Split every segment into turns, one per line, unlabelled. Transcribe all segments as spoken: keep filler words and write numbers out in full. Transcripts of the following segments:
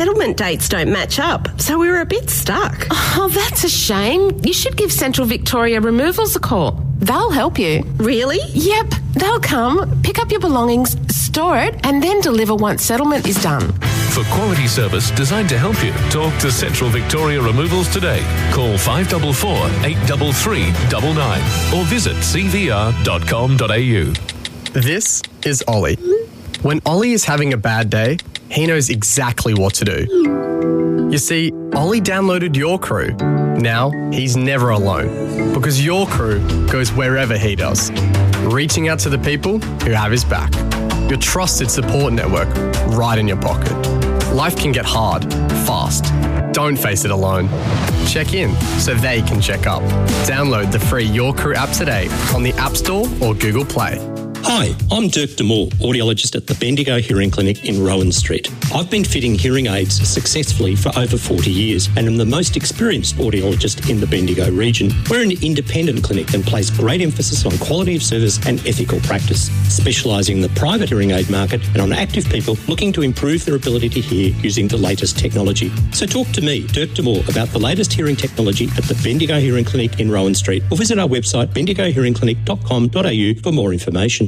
settlement dates don't match up, so we were a bit stuck.
Oh, that's a shame. You should give Central Victoria Removals a call. They'll help you.
Really?
Yep. They'll come, pick up your belongings, store it, and then deliver once settlement is done.
For quality service designed to help you, talk to Central Victoria Removals today. Call five four four, eight three three, nine nine or visit c v r dot com dot a u.
This is Ollie. When Ollie is having a bad day, he knows exactly what to do. You see, Ollie downloaded Your Crew. Now, he's never alone because Your Crew goes wherever he does, reaching out to the people who have his back. Your trusted support network right in your pocket. Life can get hard, fast. Don't face it alone. Check in so they can check up. Download the free Your Crew app today on the App Store or Google Play.
Hi, I'm Dirk Demore, audiologist at the Bendigo Hearing Clinic in Rowan Street. I've been fitting hearing aids successfully for over forty years and am the most experienced audiologist in the Bendigo region. We're an independent clinic and place great emphasis on quality of service and ethical practice, specialising in the private hearing aid market and on active people looking to improve their ability to hear using the latest technology. So talk to me, Dirk Demore, about the latest hearing technology at the Bendigo Hearing Clinic in Rowan Street or visit our website bendigo hearing clinic dot com dot a u for more information.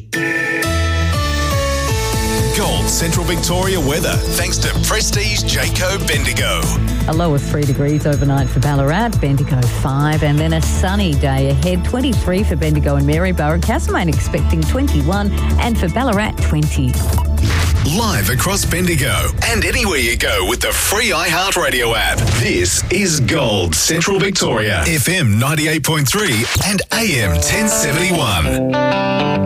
Gold Central Victoria weather, thanks to Prestige Jayco Bendigo.
A low of three degrees overnight for Ballarat, Bendigo five, and then a sunny day ahead, twenty-three for Bendigo and Maryborough, Castlemaine expecting twenty-one, and for Ballarat, twenty.
Live across Bendigo and anywhere you go with the free iHeartRadio app. This is Gold Central Victoria, F M ninety-eight point three and A M ten seventy-one.